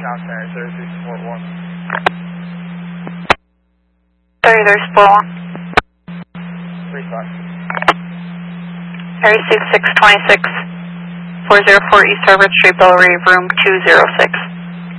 Town Center, 3341. 3341. 35. 36626, 404 East Harvard Street, Bellerive, room 206.